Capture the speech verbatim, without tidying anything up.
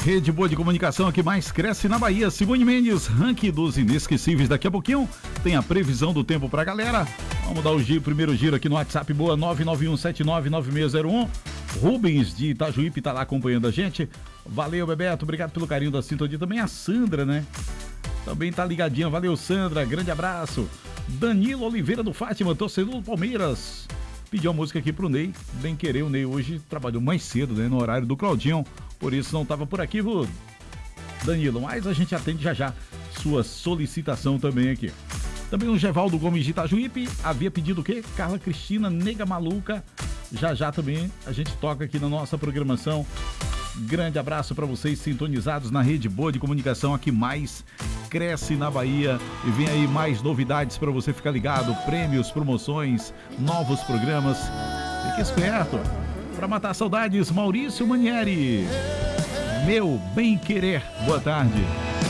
Rede Boa de Comunicação, a que mais cresce na Bahia. Simone Mendes, ranking dos inesquecíveis. Daqui a pouquinho tem a previsão do tempo pra galera. Vamos dar o giro, primeiro giro aqui no WhatsApp Boa nove nove um sete nove nove seis zero um. Rubens de Itajuípe tá lá acompanhando a gente. Valeu, Bebeto, obrigado pelo carinho da sintonia. Também a Sandra, né? Também tá ligadinha. Valeu, Sandra, grande abraço. Danilo Oliveira do Fátima, torcedor do Palmeiras. Pediu a música aqui pro Ney. Bem querer, o Ney hoje trabalhou mais cedo, né? No horário do Claudinho. Por isso não tava por aqui, viu, Danilo? Mas a gente atende já já sua solicitação também aqui. Também o Gevaldo Gomes de Itajuípe havia pedido o quê? Carla Cristina, Nega Maluca. Já já também a gente toca aqui na nossa programação. Grande abraço para vocês sintonizados na Rede Boa de Comunicação, a que mais cresce na Bahia. E vem aí mais novidades para você ficar ligado. Prêmios, promoções, novos programas. Fique esperto. Para matar saudades, Maurício Manieri. Meu bem querer. Boa tarde.